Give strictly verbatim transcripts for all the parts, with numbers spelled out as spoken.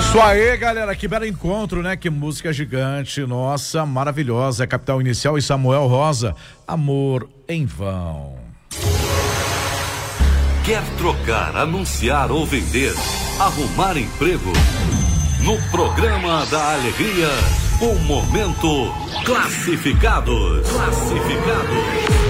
Isso aí, galera, que belo encontro, né? Que música gigante, nossa, maravilhosa. Capital Inicial e Samuel Rosa, Amor em Vão. Quer trocar, anunciar ou vender? Arrumar emprego? No programa da Alegria, o momento Classificados. Classificados.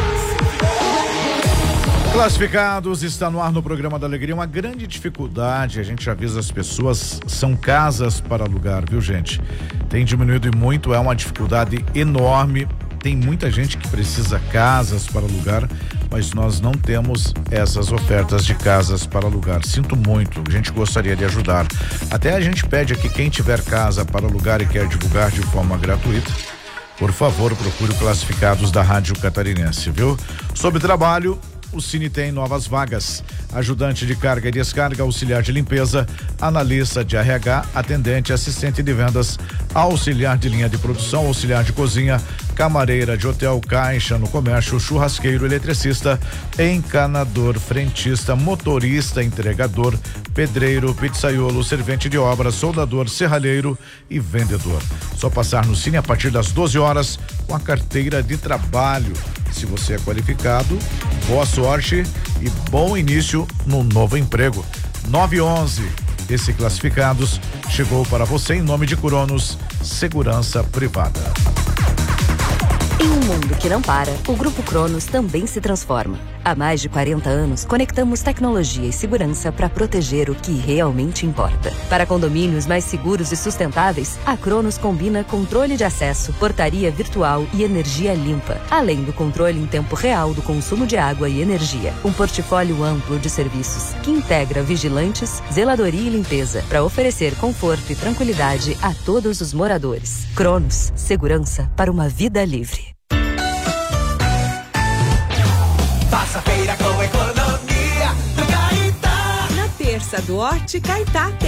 Classificados está no ar no programa da Alegria. Uma grande dificuldade, a gente avisa as pessoas, são casas para alugar, viu, gente? Tem diminuído e muito, é uma dificuldade enorme. Tem muita gente que precisa casas para alugar, mas nós não temos essas ofertas de casas para alugar. Sinto muito, a gente gostaria de ajudar. Até a gente pede aqui, quem tiver casa para alugar e quer divulgar de forma gratuita, por favor, procure o Classificados da Rádio Catarinense, viu? Sobre trabalho, o Cine tem novas vagas: ajudante de carga e descarga, auxiliar de limpeza, analista de R H, atendente, assistente de vendas, auxiliar de linha de produção, auxiliar de cozinha, camareira de hotel, caixa no comércio, churrasqueiro, eletricista, encanador, frentista, motorista, entregador, pedreiro, pizzaiolo, servente de obras, soldador, serralheiro e vendedor. Só passar no Cine a partir das doze horas com a carteira de trabalho. Se você é qualificado, boa sorte e bom início no novo emprego. nove e onze. Esse Classificados chegou para você em nome de Cronos Segurança Privada. Em um mundo que não para, o Grupo Cronos também se transforma. Há mais de quarenta anos, conectamos tecnologia e segurança para proteger o que realmente importa. Para condomínios mais seguros e sustentáveis, a Cronos combina controle de acesso, portaria virtual e energia limpa, além do controle em tempo real do consumo de água e energia. Um portfólio amplo de serviços que integra vigilantes, zeladoria e limpeza para oferecer conforto e tranquilidade a todos os moradores. Cronos, segurança para uma vida livre. Faça feira com economia do Caetá. Na terça do Horti Caetá tem